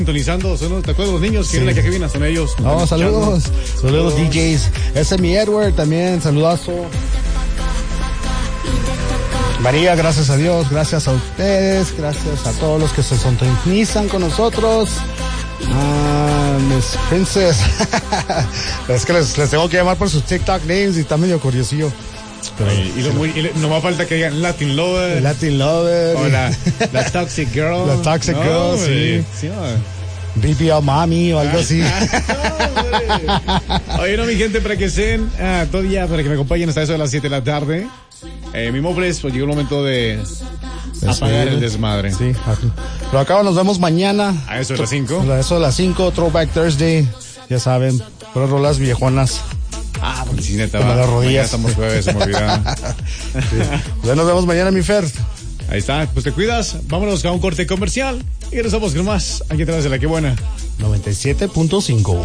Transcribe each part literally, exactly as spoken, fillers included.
Sintonizando, son, ¿te acuerdas los niños que sí. vienen aquí que vienen? Son ellos. No, saludos, saludos D Js. Ese es mi Edward también, saludazo. María, gracias a Dios, gracias a ustedes, gracias a todos los que se sintonizan con nosotros. Ah, Miss Princess. Es que les, les tengo que llamar por sus TikTok names y está medio curiosillo. Pero, y, y, lo muy, y no más falta que digan Latin Lover. Latin Lover. O la, la Toxic Girl. La Toxic no, Girl, sí. sí B B L Mommy o algo así. No, oye, no, mi gente, para que estén ah, todavía, para que me acompañen hasta eso de las siete de la tarde. Eh, mi Mofres, pues llegó el momento de apagar el desmadre. Sí. Pero acá nos vemos mañana. A eso de las cinco. A eso de las cinco, Throwback Thursday. Ya saben, pero rolas viejonas. Ah, porque si neta, va. Las rodillas. Estamos jueves, se me olvidaron. Sí. Ya nos vemos mañana, mi Fer. Ahí está, pues te cuidas. Vámonos a un corte comercial y regresamos con más. Aquí atrás de La Que Buena. noventa y siete punto cinco.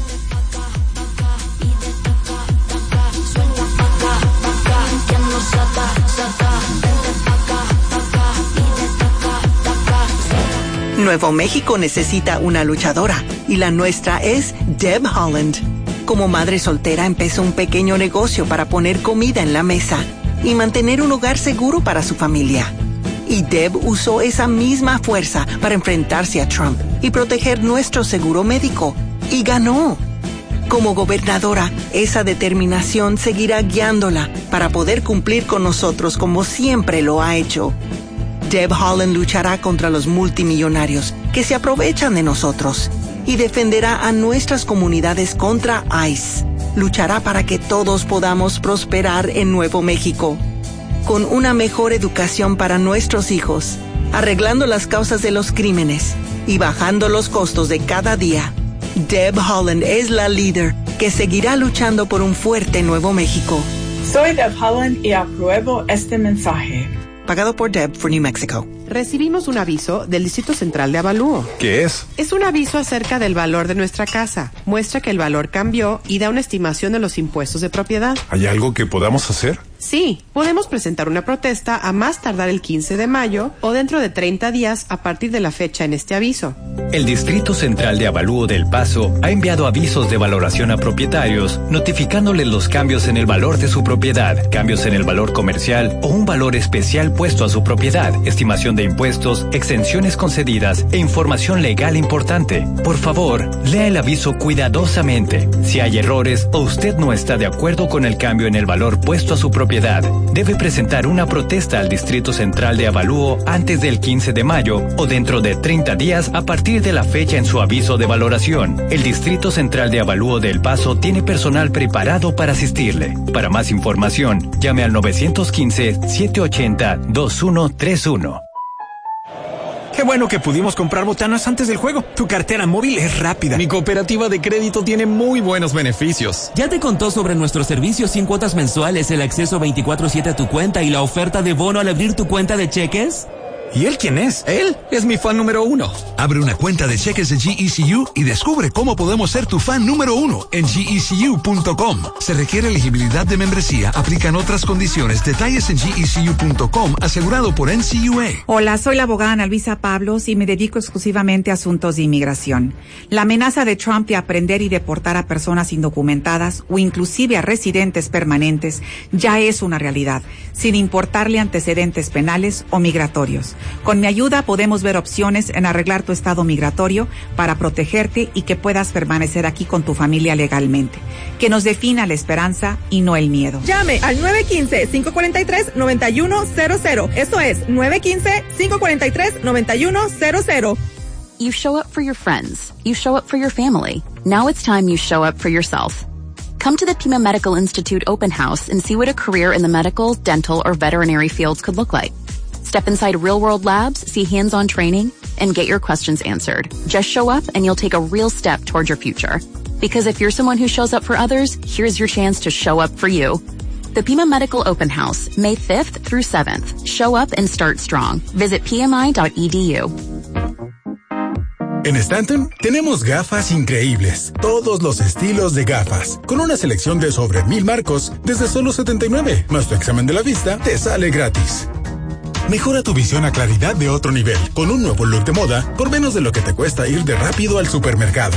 Nuevo México necesita una luchadora y la nuestra es Deb Holland. Como madre soltera empezó un pequeño negocio para poner comida en la mesa y mantener un hogar seguro para su familia. Y Deb usó esa misma fuerza para enfrentarse a Trump y proteger nuestro seguro médico. Y ganó. Como gobernadora, esa determinación seguirá guiándola para poder cumplir con nosotros como siempre lo ha hecho. Deb Holland luchará contra los multimillonarios que se aprovechan de nosotros y defenderá a nuestras comunidades contra ICE. Luchará para que todos podamos prosperar en Nuevo México. Con una mejor educación para nuestros hijos, arreglando las causas de los crímenes y bajando los costos de cada día. Deb Holland es la líder que seguirá luchando por un fuerte Nuevo México. Soy Deb Holland y apruebo este mensaje. Pagado por Deb for New Mexico. Recibimos un aviso del Distrito Central de Avalúo. ¿Qué es? Es un aviso acerca del valor de nuestra casa. Muestra que el valor cambió y da una estimación de los impuestos de propiedad. ¿Hay algo que podamos hacer? Sí, podemos presentar una protesta a más tardar el quince de mayo o dentro de treinta días a partir de la fecha en este aviso. El Distrito Central de Avalúo del Paso ha enviado avisos de valoración a propietarios, notificándoles los cambios en el valor de su propiedad, cambios en el valor comercial o un valor especial puesto a su propiedad, estimación de impuestos, exenciones concedidas e información legal importante. Por favor, lea el aviso cuidadosamente. Si hay errores o usted no está de acuerdo con el cambio en el valor puesto a su propiedad, debe presentar una protesta al Distrito Central de Avalúo antes del quince de mayo o dentro de treinta días a partir de la fecha en su aviso de valoración. El Distrito Central de Avalúo del Paso tiene personal preparado para asistirle. Para más información, llame al nueve uno cinco, siete ocho cero, dos uno tres uno. Qué bueno que pudimos comprar botanas antes del juego. Tu cartera móvil es rápida. Mi cooperativa de crédito tiene muy buenos beneficios. ¿Ya te contó sobre nuestros servicios sin cuotas mensuales, el acceso veinticuatro siete a tu cuenta y la oferta de bono al abrir tu cuenta de cheques? ¿Y él quién es? Él es mi fan número uno. Abre una cuenta de cheques de G E C U y descubre cómo podemos ser tu fan número uno en G E C U punto com. Se requiere elegibilidad de membresía, aplican otras condiciones, detalles en G E C U punto com, asegurado por N C U A. Hola, soy la abogada Ana Luisa Pablos y me dedico exclusivamente a asuntos de inmigración. La amenaza de Trump de aprender y deportar a personas indocumentadas o inclusive a residentes permanentes ya es una realidad, sin importarle antecedentes penales o migratorios. Con mi ayuda podemos ver opciones en arreglar tu estado migratorio para protegerte y que puedas permanecer aquí con tu familia legalmente. Que nos defina la esperanza y no el miedo. Llame al nueve uno cinco, cinco cuatro tres, nueve uno cero cero. Eso es nueve uno cinco, cinco cuatro tres, nueve uno cero cero. You show up for your friends. You show up for your family. Now it's time you show up for yourself. Come to the Pima Medical Institute open house and see what a career in the medical, dental, or veterinary fields could look like. Step inside real-world labs, see hands-on training, and get your questions answered. Just show up and you'll take a real step toward your future. Because if you're someone who shows up for others, here's your chance to show up for you. The Pima Medical Open House, May fifth through seventh. Show up and start strong. Visit P M I dot E D U. En Stanton tenemos gafas increíbles, todos los estilos de gafas, con una selección de sobre mil marcos desde solo setenta y nueve, más tu examen de la vista te sale gratis. Mejora tu visión a claridad de otro nivel, con un nuevo look de moda, por menos de lo que te cuesta ir de rápido al supermercado.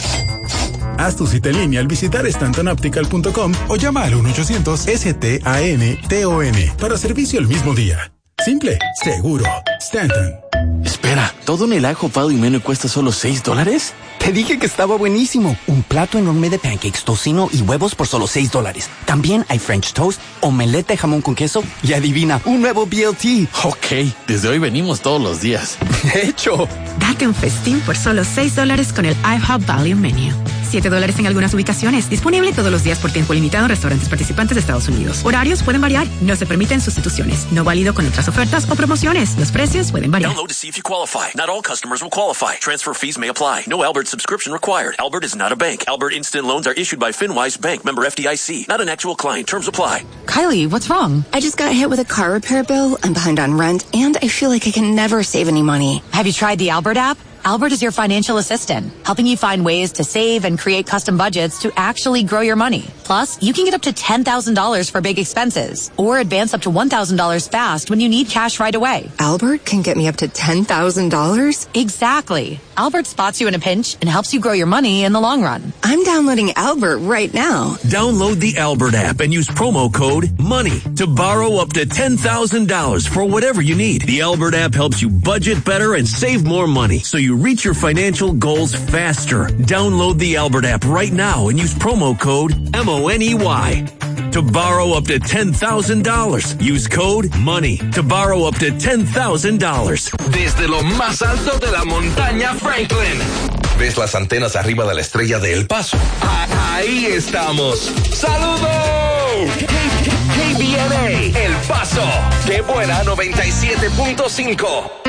Haz tu cita en línea al visitar stanton optical punto com o llama al uno ochocientos S T A N T O N para servicio el mismo día. Simple, seguro. Stanton. Espera, ¿todo en el I Hope Value Menu cuesta solo seis dólares? Te dije que estaba buenísimo. Un plato enorme de pancakes, tocino y huevos por solo seis dólares. También hay French toast, omelette de jamón con queso y adivina, un nuevo B L T. Ok, desde hoy venimos todos los días. De hecho, date un festín por solo seis dólares con el I Hope Value Menu. siete dólares en algunas ubicaciones. Disponible todos los días por tiempo limitado en restaurantes participantes de Estados Unidos. Horarios pueden variar. No se permiten sustituciones. No válido con otras ofertas o promociones. Los precios pueden variar. Download to see if you qualify. Not all customers will qualify. Transfer fees may apply. No Albert subscription required. Albert is not a bank. Albert Instant Loans are issued by FinWise Bank, member F D I C. Not an actual client. Terms apply. Kylie, what's wrong? I just got hit with a car repair bill. I'm behind on rent, and I feel like I can never save any money. Have you tried the Albert app? Albert is your financial assistant, helping you find ways to save and create custom budgets to actually grow your money. Plus, you can get up to ten thousand dollars for big expenses, or advance up to one thousand dollars fast when you need cash right away. Albert can get me up to ten thousand dollars? Exactly. Albert spots you in a pinch and helps you grow your money in the long run. I'm downloading Albert right now. Download the Albert app and use promo code MONEY to borrow up to ten thousand dollars for whatever you need. The Albert app helps you budget better and save more money, so you reach your financial goals faster. Download the Albert app right now and use promo code M O N E Y to borrow up to ten thousand dollars. Use code MONEY to borrow up to ten thousand dollars. Desde lo más alto de la montaña Franklin. ¿Ves las antenas arriba de la estrella de El Paso? Ah, ahí estamos. ¡Saludos! K B N A, El Paso. ¡Qué buena noventa y siete punto cinco!